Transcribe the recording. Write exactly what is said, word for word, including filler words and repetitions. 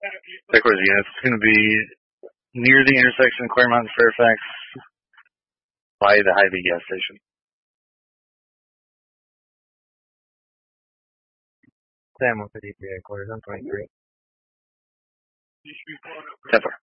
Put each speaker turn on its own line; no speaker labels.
Backwards units. It's going to be near the intersection of Claremont and Fairfax by the Hy-Vee gas station.
Sam, one fifty-three headquarters, I'm twenty-three.
ten four.